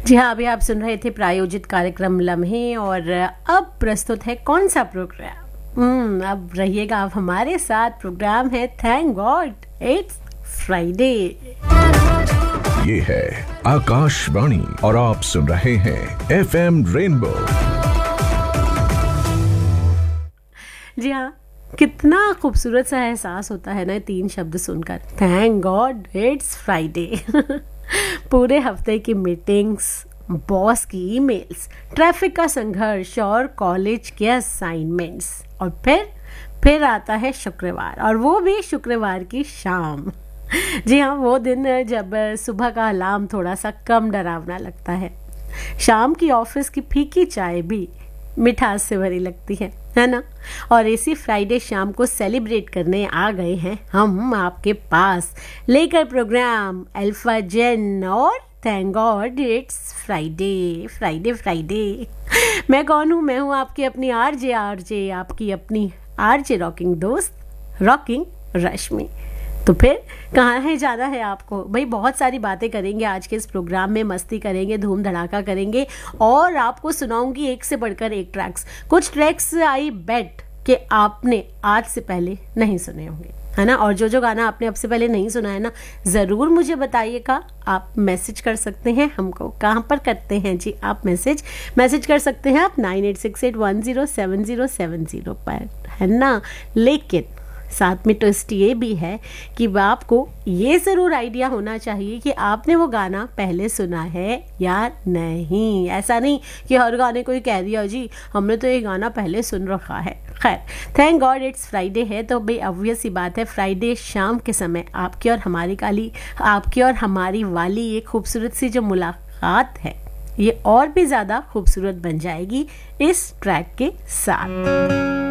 जी हाँ, अभी आप सुन रहे थे प्रायोजित कार्यक्रम लम्हे और अब प्रस्तुत है कौन सा प्रोग्राम। अब रहिएगा आप हमारे साथ। प्रोग्राम है थैंक गॉड इट्स फ्राइडे। ये है आकाशवाणी और आप सुन रहे हैं FM रेनबो। जी हाँ, कितना खूबसूरत सा एहसास होता है ना 3 शब्द सुनकर, थैंक गॉड इट्स फ्राइडे। पूरे हफ्ते की मीटिंग्स, बॉस की ईमेल्स, ट्रैफिक का संघर्ष और कॉलेज के असाइनमेंट्स, और फिर आता है शुक्रवार, और वो भी शुक्रवार की शाम। जी हाँ, वो दिन जब सुबह का अलार्म थोड़ा सा कम डरावना लगता है, शाम की ऑफिस की फीकी चाय भी मिठास से भरी लगती है ना। और इसी फ्राइडे शाम को सेलिब्रेट करने आ गए हैं हम आपके पास, लेकर प्रोग्राम अल्फा जेन और thank God it's Friday Friday Friday. मैं कौन हूँ? मैं हूँ आपकी अपनी आरजे आपकी अपनी आरजे रॉकिंग दोस्त रॉकिंग रश्मि। तो फिर कहाँ है जाना है आपको भाई? बहुत सारी बातें करेंगे आज के इस प्रोग्राम में, मस्ती करेंगे, धूम धड़ाका करेंगे और आपको सुनाऊंगी एक से बढ़कर एक ट्रैक्स। कुछ ट्रैक्स आई बेट कि आपने आज से पहले नहीं सुने होंगे, है ना। और जो गाना आपने अब से पहले नहीं सुना है ना, ज़रूर मुझे बताइएगा। आप मैसेज कर सकते हैं हमको। कहाँ पर करते हैं जी आप मैसेज कर सकते हैं आप 9868107070 पर, है ना। लेकिन साथ में ट्विस्ट ये भी है कि आपको ये ज़रूर आइडिया होना चाहिए कि आपने वो गाना पहले सुना है या नहीं। ऐसा नहीं कि हर गाने को ही कह दिया जी हमने तो ये गाना पहले सुन रखा है। खैर, थैंक गॉड इट्स फ्राइडे है तो भाई ऑब्वियस सी बात है, फ्राइडे शाम के समय आपकी और हमारी वाली ये खूबसूरत सी जो मुलाकात है ये और भी ज़्यादा खूबसूरत बन जाएगी इस ट्रैक के साथ।